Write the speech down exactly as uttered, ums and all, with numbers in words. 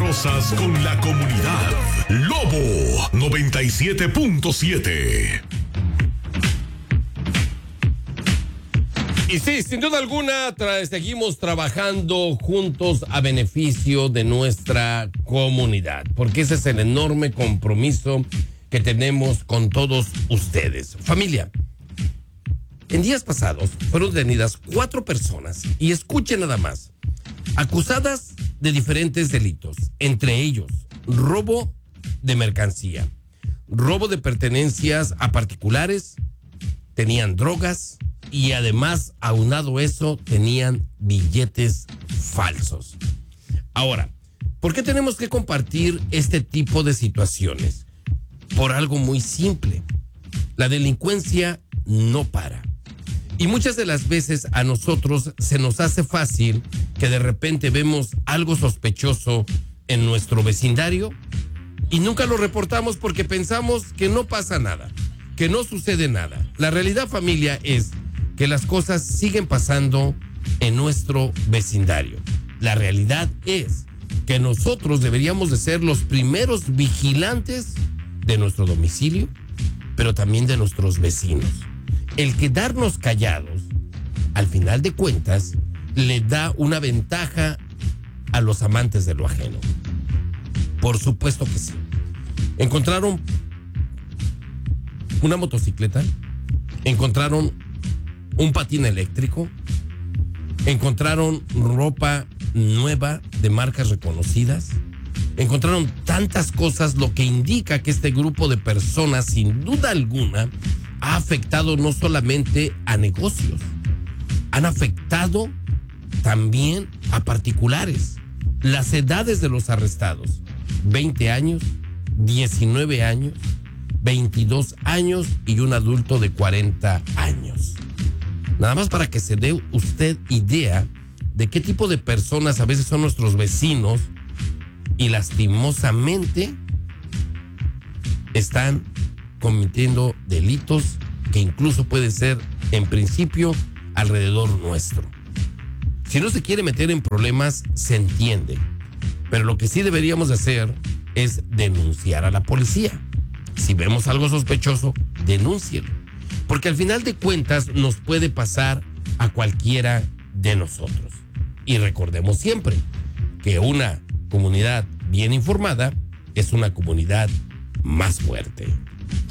sabrosas con la comunidad. Lobo noventa y siete punto siete. Y sí, sin duda alguna, tra- seguimos trabajando juntos a beneficio de nuestra comunidad, porque ese es el enorme compromiso que tenemos con todos ustedes. Familia, en días pasados fueron detenidas cuatro personas, y escuchen nada más, acusadas de diferentes delitos, entre ellos robo de mercancía, robo de pertenencias a particulares, tenían drogas y además, aunado eso, tenían billetes falsos. Ahora, ¿por qué tenemos que compartir este tipo de situaciones? Por algo muy simple. La delincuencia no para. Y muchas de las veces a nosotros se nos hace fácil que de repente vemos algo sospechoso en nuestro vecindario y nunca lo reportamos porque pensamos que no pasa nada, que no sucede nada. La realidad, familia, es que las cosas siguen pasando en nuestro vecindario. La realidad es que nosotros deberíamos de ser los primeros vigilantes de nuestro domicilio, pero también de nuestros vecinos. El quedarnos callados, al final de cuentas, le da una ventaja a los amantes de lo ajeno. Por supuesto que sí. Encontraron una motocicleta, encontraron un patín eléctrico, encontraron ropa nueva de marcas reconocidas, encontraron tantas cosas, lo que indica que este grupo de personas, sin duda alguna, ha afectado no solamente a negocios, han afectado también a particulares. Las edades de los arrestados: veinte años, diecinueve años, veintidós años y un adulto de cuarenta años. Nada más para que se dé usted idea de qué tipo de personas a veces son nuestros vecinos y lastimosamente están cometiendo delitos que incluso pueden ser, en principio, alrededor nuestro. Si no se quiere meter en problemas, se entiende, pero lo que sí deberíamos de hacer es denunciar a la policía. Si vemos algo sospechoso, denúncielo, porque al final de cuentas nos puede pasar a cualquiera de nosotros. Y recordemos siempre que una comunidad bien informada es una comunidad más fuerte.